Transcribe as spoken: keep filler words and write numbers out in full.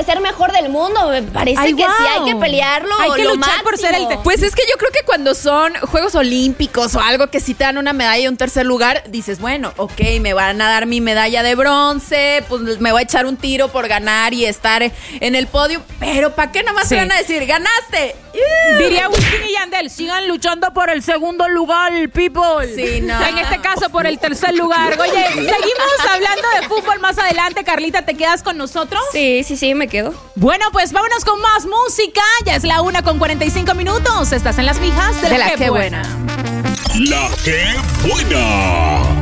ser mejor del mundo. Me parece Ay, que wow. sí hay que pelearlo. Hay que lo luchar máximo. por ser el... Te- Pues es que yo creo que cuando son Juegos Olímpicos o algo que sí te dan una medalla y un tercer lugar, dices, bueno, ok, me van a dar mi medalla de bronce, pues me voy a echar un tiro por ganar y estar en el podio, pero ¿para qué nomás Sí. te van a decir, ganaste? Diría Wisin y Yandel, sigan luchando por el segundo lugar, people. Sí, no. En este caso, por el tercer lugar. Oye, seguimos hablando de fútbol más adelante. Carlita, ¿te quedas con nosotros? Sí, sí, sí, me quedo. Bueno, pues vámonos con más música. Ya es la una con cuarenta y cinco minutos. Estás en las fijas de, De la, la Qué Qué buena. Buena. La Qué Buena.